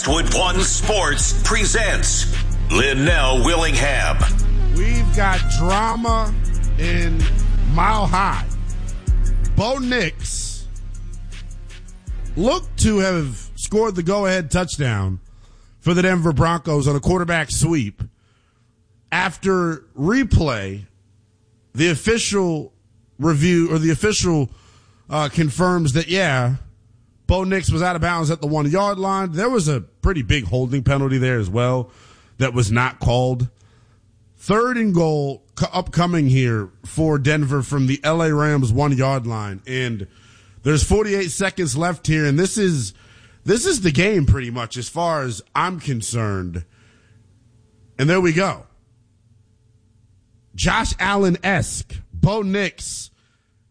Westwood One Sports presents Linnell Willingham. We've got drama in Mile High. Bo Nix looked to have scored the go-ahead touchdown for the Denver Broncos on a quarterback sweep. After replay, the official review or the official confirms that, Bo Nix was out of bounds at the 1 yard line. There was a pretty big holding penalty there as well that was not called. 3rd and goal upcoming here for Denver from the LA Rams 1 yard line. And there's 48 seconds left here. And this is the game pretty much as far as I'm concerned. And there we go. Josh Allen-esque. Bo Nix